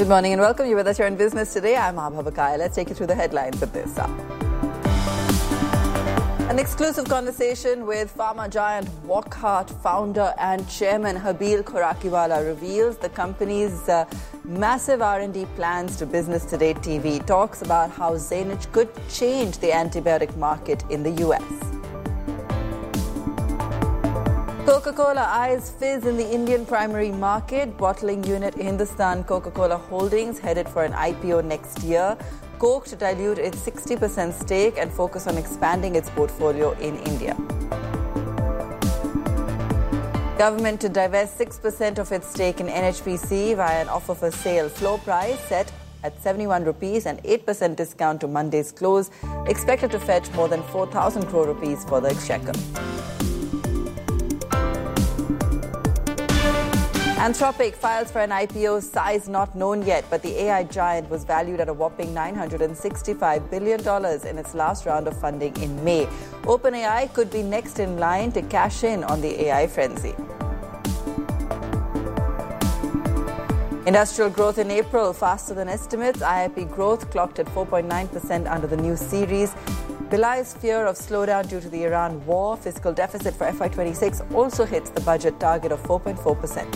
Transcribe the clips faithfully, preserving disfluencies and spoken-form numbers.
Good morning and welcome. You're with us here in Business Today. I'm Abha Bakaya. Let's take you through the headlines of this hour. An exclusive conversation with pharma giant Wockhardt founder and chairman Habeel Khorakiwala reveals the company's uh, massive R and D plans to Business Today T V. Talks about how Zainich could change the antibiotic market in the U S. Coca-Cola eyes fizz in the Indian primary market. Bottling unit Hindustan Coca-Cola Holdings headed for an I P O next year. Coke to dilute its sixty percent stake and focus on expanding its portfolio in India. Government to divest six percent of its stake in N H P C via an offer for sale. Floor price set at seventy-one rupees and eight percent discount to Monday's close. Expected to fetch more than four thousand crore rupees for the exchequer. Anthropic files for an I P O, size not known yet, but the A I giant was valued at a whopping nine hundred sixty-five billion dollars in its last round of funding in May. OpenAI could be next in line to cash in on the A I frenzy. Industrial growth in April, faster than estimates. I I P growth clocked at four point nine percent under the new series. Belies fear of slowdown due to the Iran war. Fiscal deficit for F Y twenty-six also hits the budget target of four point four percent.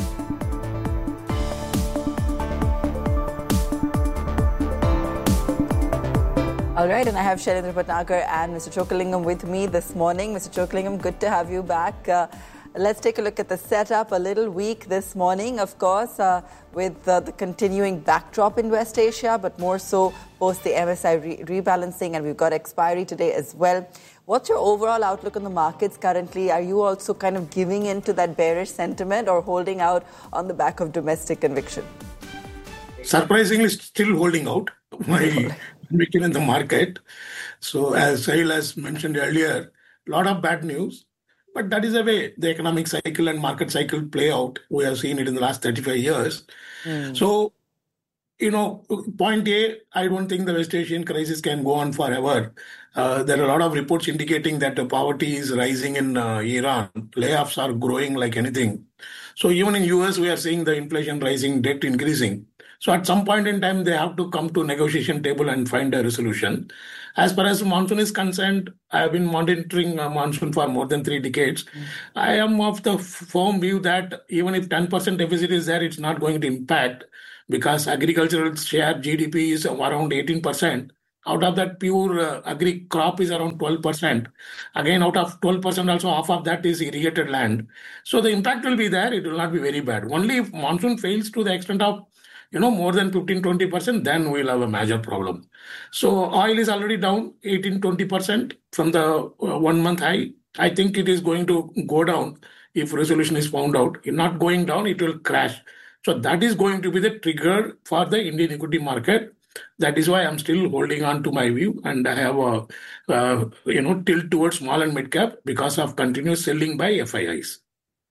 All right, and I have Shailendra Bhatnagar and Mister Chockalingam with me this morning. Mister Chockalingam, good to have you back. Uh, let's take a look at the setup. A little weak this morning, of course, uh, with uh, the continuing backdrop in West Asia, but more so post the M S I re- rebalancing, and we've got expiry today as well. What's your overall outlook on the markets currently? Are you also kind of giving in to that bearish sentiment or holding out on the back of domestic conviction? Surprisingly, still holding out my conviction in the market. So as Sahil has mentioned earlier, a lot of bad news, but that is the way the economic cycle and market cycle play out. We have seen it in the last thirty-five years. Mm. So, you know, point A, I don't think the West Asian crisis can go on forever. Uh, there are a lot of reports indicating that the poverty is rising in uh, Iran. Layoffs are growing like anything. So even in U S, we are seeing the inflation rising, debt increasing. So at some point in time, they have to come to negotiation table and find a resolution. As far as monsoon is concerned, I have been monitoring uh, monsoon for more than three decades. Mm. I am of the firm view that even if ten percent deficit is there, it's not going to impact because agricultural share G D P is around eighteen percent. Out of that, pure uh, agri crop is around twelve percent. Again, out of twelve percent, also half of that is irrigated land. So the impact will be there. It will not be very bad. Only if monsoon fails to the extent of you know, more than fifteen to twenty percent, then we'll have a major problem. So oil is already down eighteen to twenty percent from the uh, one month high. I think it is going to go down if resolution is found out. If not going down, it will crash. So that is going to be the trigger for the Indian equity market. That is why I'm still holding on to my view, and I have a uh, you know tilt towards small and mid cap because of continuous selling by F I Is.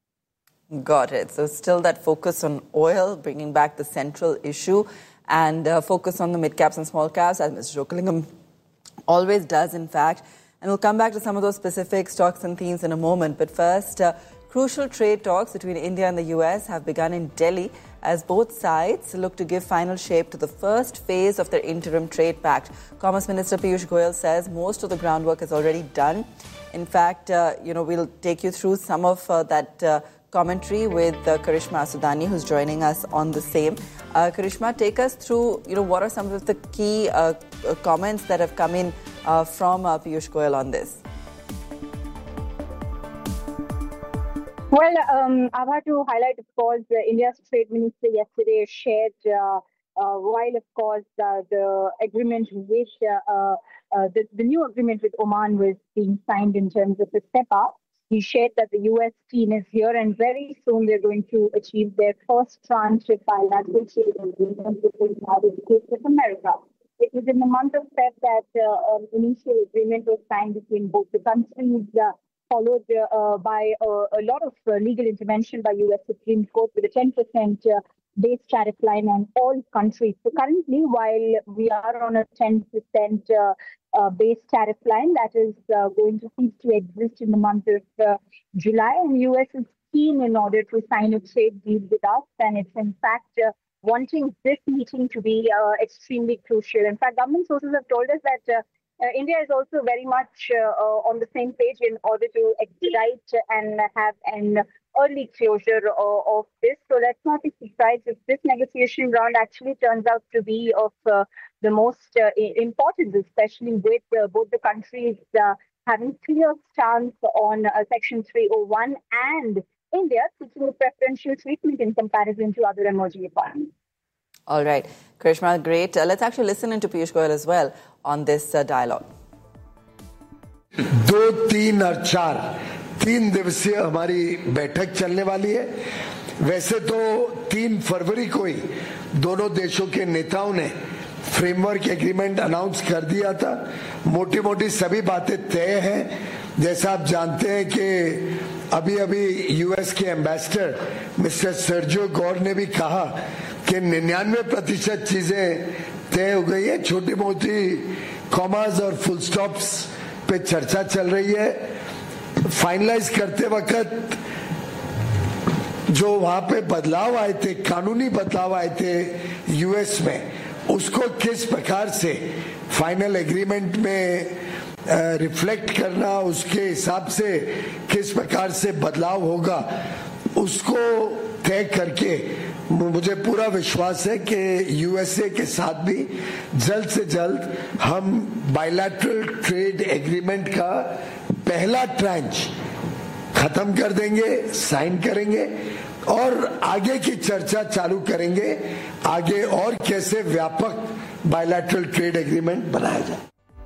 Got it. So still that focus on oil, bringing back the central issue, and uh, focus on the mid caps and small caps, as Mister Chockalingam always does, in fact. And we'll come back to some of those specific stocks and themes in a moment. But first, uh, crucial trade talks between India and the U S have begun in Delhi as both sides look to give final shape to the first phase of their interim trade pact. Commerce Minister Piyush Goyal says most of the groundwork is already done. In fact, uh, you know, we'll take you through some of uh, that uh, commentary with uh, Karishma Asudani, who's joining us on the same. Uh, Karishma, take us through, you know, what are some of the key uh, comments that have come in uh, from uh, Piyush Goyal on this? Well, um, I've had to highlight, of course, uh, India's trade minister yesterday shared, uh, uh, while, of course, uh, the agreement with, uh, uh, uh, the, the new agreement with Oman was being signed in terms of the step up. He shared that the U S team is here and very soon they're going to achieve their first tranche of bilateral trade agreement with the United States of America. It was in the month of February that uh, an initial agreement was signed between both the countries, uh, followed uh, by uh, a lot of uh, legal intervention by U S Supreme Court with a ten percent uh, base tariff line on all countries. So currently, while we are on a ten percent uh, uh, base tariff line that is uh, going to cease to exist in the month of uh, July, and U S is keen in order to sign a trade deal with us, and it's in fact uh, wanting this meeting to be uh, extremely crucial. In fact, government sources have told us that uh, uh, India is also very much uh, uh, on the same page in order to expedite and have an early closure of, of this. So let's not be surprised if this negotiation round actually turns out to be of uh, the most uh, importance, especially with uh, both the countries uh, having clear stance on uh, Section three oh one and India seeking a preferential treatment in comparison to other emerging economies. All right. Karishma, great. Uh, let's actually listen into Piyush Goyal as well on this uh, dialogue. दो, तीन और चार तीन दिवसीय हमारी बैठक चलने वाली है। वैसे तो तीन फरवरी को ही दोनों देशों के नेताओं ने फ्रेमवर्क एग्रीमेंट अनाउंस कर दिया था। मोटी मोटी सभी बातें तय हैं। जैसा आप जानते हैं कि अभी अभी यूएस के एम्बेसडर मिस्टर सर्जियो गौर ने भी कहा कि निन्यानवे प्रतिशत चीजें तय हो गई है। छोटी मोटी कॉमास और फुल स्टॉप्स पे चर्चा चल रही है। फाइनलाइज करते वक्त जो वहां पे बदलाव आए थे, कानूनी बदलाव आए थे यूएस में, उसको किस प्रकार से फाइनल एग्रीमेंट में रिफ्लेक्ट करना, उसके हिसाब से किस प्रकार से बदलाव होगा, उसको तय करके मुझे पूरा विश्वास है कि यूएसए के साथ भी जल्द से जल्द हम बायलैटरल ट्रेड एग्रीमेंट का पहला ट्रांच खत्म कर देंगे, साइन करेंगे और आगे की चर्चा चालू करेंगे, आगे और कैसे व्यापक बायलैटरल ट्रेड एग्रीमेंट बनाया जाए।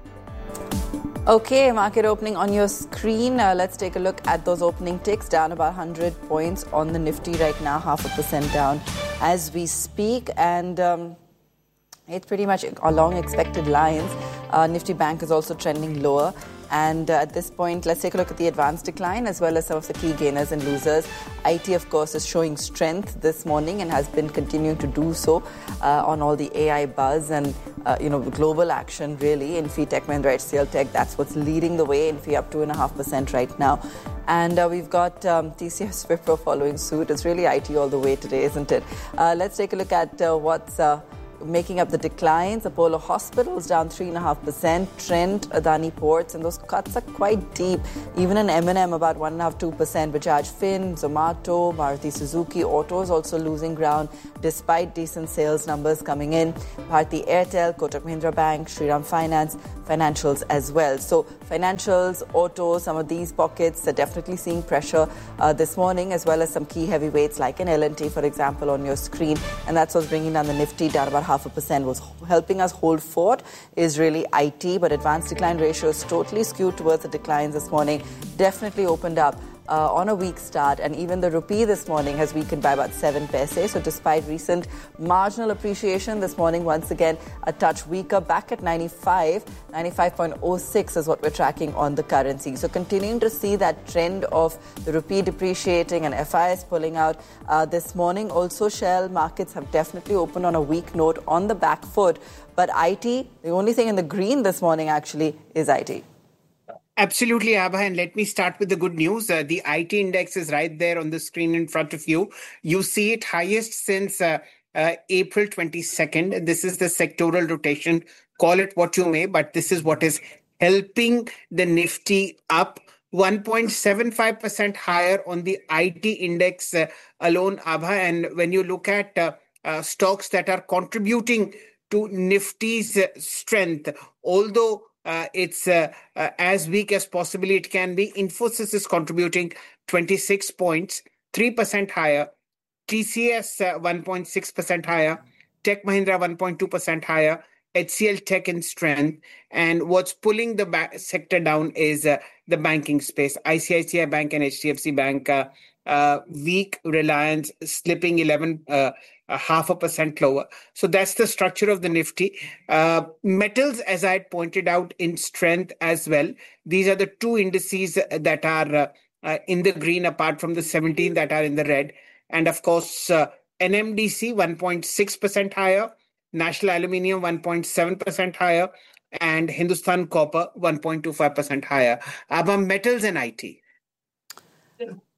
Okay, market opening on your screen. Uh, let's take a look at those opening ticks. Down about one hundred points on the Nifty right now, half a percent down as we speak. And um, it's pretty much along expected lines. Uh, Nifty Bank is also trending lower. And uh, at this point, let's take a look at the advanced decline as well as some of the key gainers and losers. I T, of course, is showing strength this morning and has been continuing to do so uh, on all the A I buzz and uh, you know global action, really. Infy, Tech Mahindra, H C L Tech, that's what's leading the way. Infy up two point five percent right now. And uh, we've got um, T C S Wipro following suit. It's really I T all the way today, isn't it? Uh, let's take a look at uh, what's... Uh, making up the declines. Apollo Hospitals down three point five percent. Trent, Adani Ports, and those cuts are quite deep. Even in M and M, about one point five to two percent. Bajaj Fin, Zomato, Maruti Suzuki, Autos also losing ground despite decent sales numbers coming in. Bharti Airtel, Kotak Mahindra Bank, Shriram Finance, financials as well. So financials, autos, some of these pockets are definitely seeing pressure uh, this morning, as well as some key heavyweights like an L and T, for example, on your screen. And that's what's bringing down the Nifty down about half a percent. Was helping us hold fort is really I T, but advanced decline ratio is totally skewed towards the declines this morning. Definitely opened up Uh, on a weak start, and even the rupee this morning has weakened by about seven paise. So despite recent marginal appreciation this morning, once again a touch weaker, back at ninety-five, ninety-five point oh six is what we're tracking on the currency. So continuing to see that trend of the rupee depreciating and F I S pulling out uh, this morning. Also, shell markets have definitely opened on a weak note, on the back foot. But I T, the only thing in the green this morning actually is I T. Absolutely, Abha, and let me start with the good news. Uh, the I T index is right there on the screen in front of you. You see it highest since uh, uh, April twenty-second. This is the sectoral rotation. Call it what you may, but this is what is helping the Nifty up. one point seven five percent higher on the I T index uh, alone, Abha. And when you look at uh, uh, stocks that are contributing to Nifty's uh, strength, although Uh, it's uh, uh, as weak as possibly it can be. Infosys is contributing twenty-six points, three percent higher. T C S uh, one point six percent higher. Tech Mahindra one point two percent higher. H C L Tech in strength. And what's pulling the ba- sector down is uh, the banking space. I C I C I Bank and H D F C Bank uh, uh, weak. Reliance slipping eleven uh, Uh, half a percent lower. So that's the structure of the Nifty. Uh, metals, as I had pointed out, in strength as well. These are the two indices that are uh, uh, in the green, apart from the seventeen that are in the red. And of course, uh, N M D C one point six percent higher, National Aluminium one point seven percent higher, and Hindustan Copper one point two five percent higher. About metals and I T.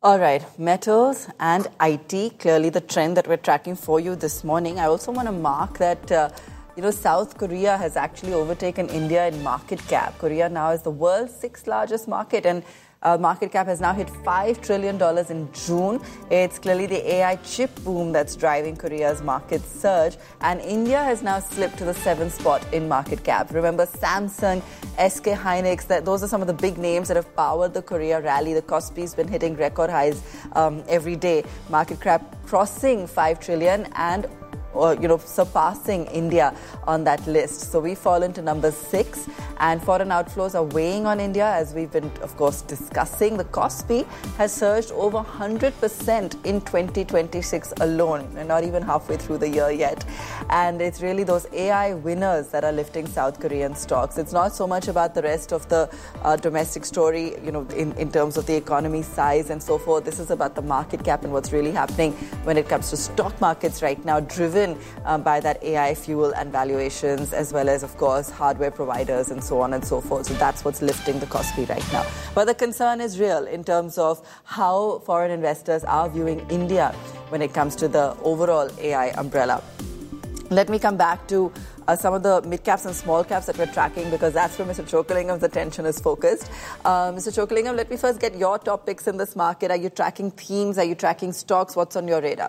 All right, metals and I T, clearly the trend that we're tracking for you this morning. I also want to mark that, uh, you know, South Korea has actually overtaken India in market cap. Korea now is the world's sixth largest market, and Uh, market cap has now hit five trillion dollars in June. It's clearly the A I chip boom that's driving Korea's market surge. And India has now slipped to the seventh spot in market cap. Remember, Samsung, S K Hynix, that, those are some of the big names that have powered the Korea rally. The Kospi's been hitting record highs um, every day. Market cap crossing five trillion and or, you know, surpassing India on that list. So we fall into number six, and foreign outflows are weighing on India, as we've been, of course, discussing. The Kospi has surged over one hundred percent in twenty twenty-six alone. We're not even halfway through the year yet. And it's really those A I winners that are lifting South Korean stocks. It's not so much about the rest of the uh, domestic story, you know, in, in terms of the economy size and so forth. This is about the market cap and what's really happening when it comes to stock markets right now, driven Um, by that A I fuel and valuations, as well as, of course, hardware providers and so on and so forth. So that's what's lifting the Kospi right now. But the concern is real in terms of how foreign investors are viewing India when it comes to the overall A I umbrella. Let me come back to uh, some of the mid-caps and small-caps that we're tracking, because that's where Mister Chokalingham's attention is focused. Uh, Mister Chokalingham, let me first get your top picks in this market. Are you tracking themes? Are you tracking stocks? What's on your radar?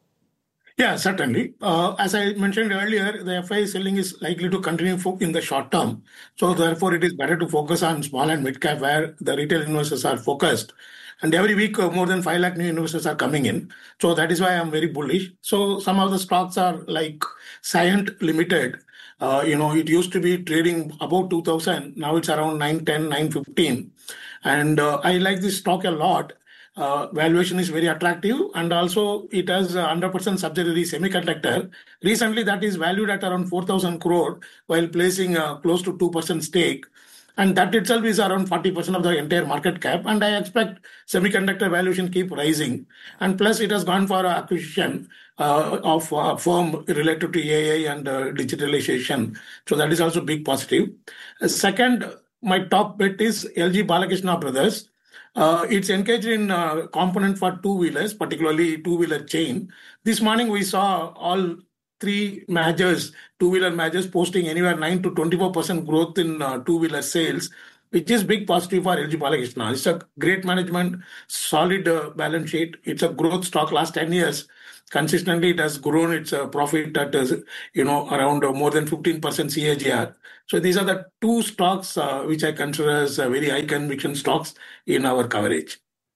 Yeah, certainly. Uh, as I mentioned earlier, the F I selling is likely to continue in the short term. So therefore, it is better to focus on small and mid cap, where the retail investors are focused. And every week, uh, more than five lakh new investors are coming in. So that is why I'm very bullish. So some of the stocks are like Cyient Limited. Uh, you know, it used to be trading about two thousand. Now it's around nine ten, nine fifteen. And uh, I like this stock a lot. Uh, valuation is very attractive, and also it has a one hundred percent subsidiary Semiconductor. Recently, that is valued at around four thousand crore, while placing uh, close to two percent stake. And that itself is around forty percent of the entire market cap. And I expect Semiconductor valuation keep rising. And plus, it has gone for acquisition uh, of a firm related to A I and uh, digitalization. So that is also big positive. Uh, second, my top bet is L G Balakrishna Brothers. Uh, it's engaged in uh, component for two-wheelers, particularly two-wheeler chain. This morning, we saw all three majors, two-wheeler majors, posting anywhere nine to twenty-four percent growth in uh, two-wheeler sales, which is big positive for L G Balakrishna. It's a great management, solid uh, balance sheet. It's a growth stock last ten years. Consistently, it has grown its uh, profit at, uh, you know, around uh, more than fifteen percent C A G R. So these are the two stocks uh, which I consider as uh, very high conviction stocks in our coverage.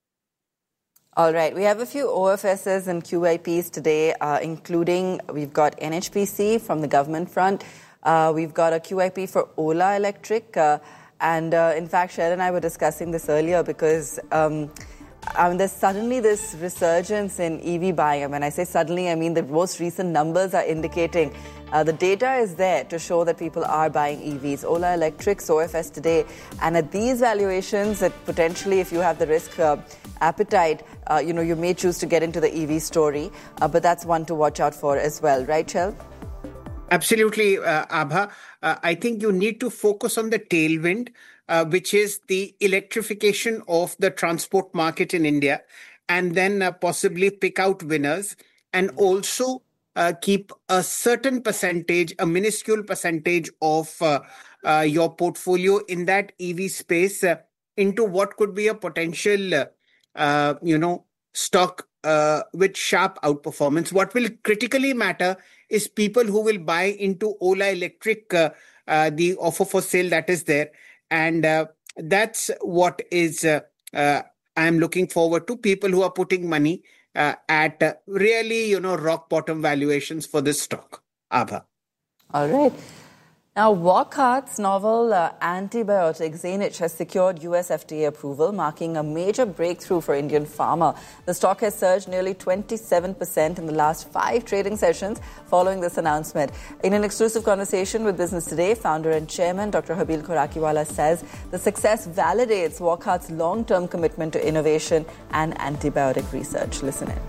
All right. We have a few O F Ss and Q I Ps today, uh, including we've got N H P C from the government front. Uh, we've got a Q I P for Ola Electric. Uh, and uh, in fact, Sharon and I were discussing this earlier because um, I mean, there's suddenly this resurgence in E V buying. And when I say suddenly, I mean the most recent numbers are indicating uh, the data is there to show that people are buying E Vs. Ola Electric's O F S today. And at these valuations, that potentially, if you have the risk uh, appetite, uh, you know, you may choose to get into the E V story. Uh, but that's one to watch out for as well. Right, Shel? Absolutely, uh, Abha. Uh, I think you need to focus on the tailwind, uh, which is the electrification of the transport market in India, and then uh, possibly pick out winners, and also uh, keep a certain percentage, a minuscule percentage of uh, uh, your portfolio in that E V space uh, into what could be a potential, uh, uh, you know, stock uh, with sharp outperformance. What will critically matter is people who will buy into Ola Electric, uh, uh, the offer for sale that is there. And uh, that's what is uh, uh, I'm looking forward to, people who are putting money uh, at uh, really, you know, rock bottom valuations for this stock. Abha. All right. Now, Wockhart's novel uh, antibiotic Zainich has secured U S F D A approval, marking a major breakthrough for Indian pharma. The stock has surged nearly twenty-seven percent in the last five trading sessions following this announcement. In an exclusive conversation with Business Today, founder and chairman Doctor Habil Khorakiwala says the success validates Wockhart's long-term commitment to innovation and antibiotic research. Listen in.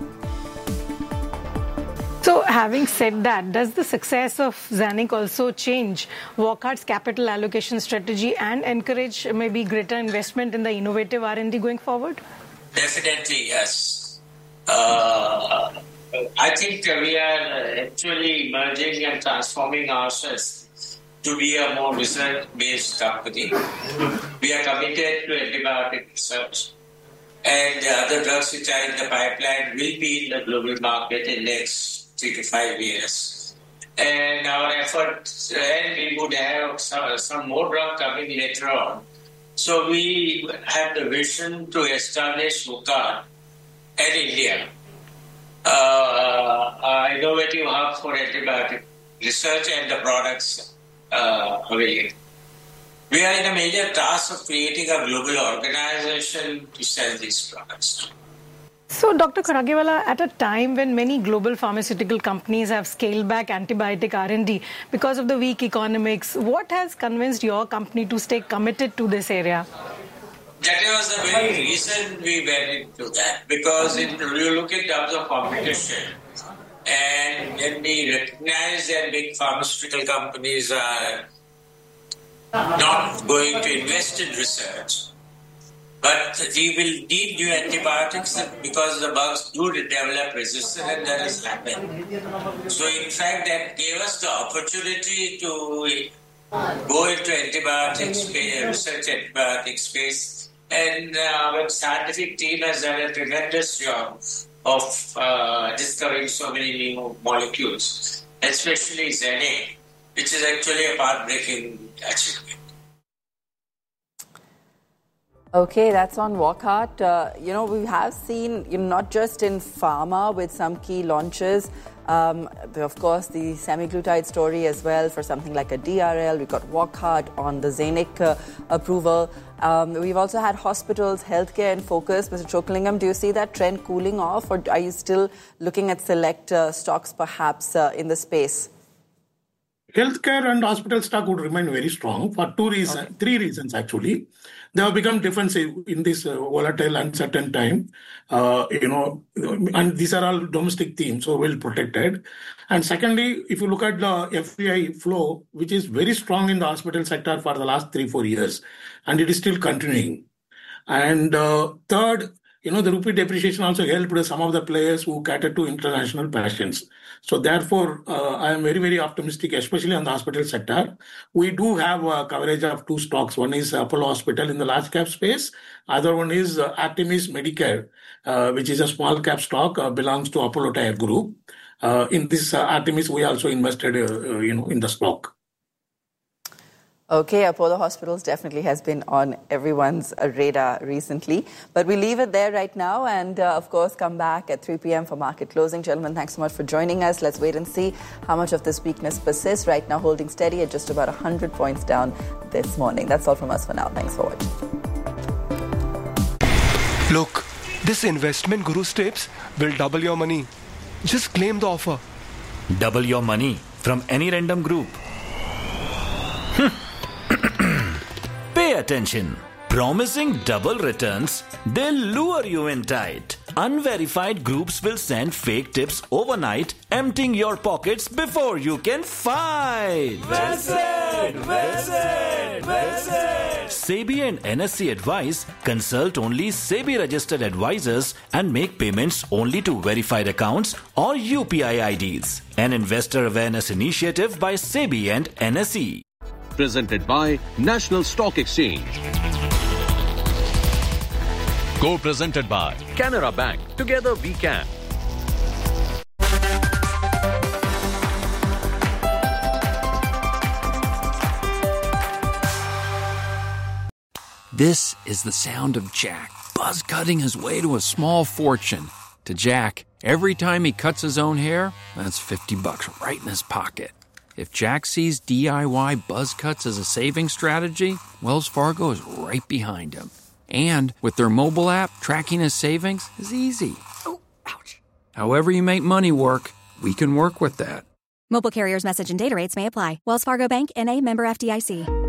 So having said that, does the success of Zainich also change Wockhart's capital allocation strategy and encourage maybe greater investment in the innovative R and D going forward? Definitely, yes. Uh, I think we are actually emerging and transforming ourselves to be a more research-based company. We are committed to antibiotic research, and the other drugs which are in the pipeline will be in the global market in the next three to five years. And our efforts, and we would have some, some more drugs coming later on. So we have the vision to establish Wockhardt and India, uh, uh, innovative hub for antibiotic research and the products uh, available. We are in a major task of creating a global organization to sell these products. So, Doctor Kharagiwala, at a time when many global pharmaceutical companies have scaled back antibiotic R and D because of the weak economics, what has convinced your company to stay committed to this area? That was the very reason we went into that, because it, you look in terms of competition, and then we recognize that big pharmaceutical companies are not going to invest in research. But we will need new antibiotics because the bugs do develop resistance, and that has happened. So, in fact, that gave us the opportunity to go into antibiotic space, research antibiotic space, and our scientific team has done a tremendous job of uh, discovering so many new molecules, especially Xenic, which is actually a path-breaking achievement. Okay, that's on Wockhardt. Uh, you know, we have seen, you know, not just in pharma with some key launches, um, of course, the semaglutide story as well for something like a D R L. We got Wockhardt on the Xenic uh, approval. Um, we've also had hospitals, healthcare in focus. Mister Chockalingam, do you see that trend cooling off, or are you still looking at select uh, stocks perhaps uh, in the space? Healthcare and hospital stock would remain very strong for two reasons, okay. three reasons actually. They have become defensive in this uh, volatile, uncertain time, uh, you know, and these are all domestic themes, so well protected. And secondly, if you look at the F D I flow, which is very strong in the hospital sector for the last three, four years, and it is still continuing. And uh, third, you know, the rupee depreciation also helped some of the players who cater to international patients. So therefore, uh, I am very, very optimistic, especially on the hospital sector. We do have a coverage of two stocks. One is Apollo Hospital in the large cap space. Other one is uh, Artemis Medicare, uh, which is a small cap stock, uh, belongs to Apollo Tire Group. Uh, in this uh, Artemis, we also invested, uh, uh, you know, in the stock. Okay, Apollo Hospitals definitely has been on everyone's radar recently. But we leave it there right now and, uh, of course, come back at three p.m. for market closing. Gentlemen, thanks so much for joining us. Let's wait and see how much of this weakness persists. Right now, holding steady at just about one hundred points down this morning. That's all from us for now. Thanks for watching. Look, this investment guru tips will double your money. Just claim the offer. Double your money from any random group. Pay attention. Promising double returns, they'll lure you in tight. Unverified groups will send fake tips overnight, emptying your pockets before you can fight. Visit! Visit! Visit! SEBI and N S E advise consult only SEBI registered advisors and make payments only to verified accounts or U P I I Ds. An investor awareness initiative by SEBI and N S E. Presented by National Stock Exchange. Co-presented by Canara Bank. Together we can. This is the sound of Jack buzz cutting his way to a small fortune. To Jack, every time he cuts his own hair, that's fifty bucks right in his pocket. If Jack sees D I Y buzz cuts as a saving strategy, Wells Fargo is right behind him. And with their mobile app, tracking his savings is easy. Oh, ouch. However you make money work, we can work with that. Mobile carriers' message and data rates may apply. Wells Fargo Bank, N A, member F D I C.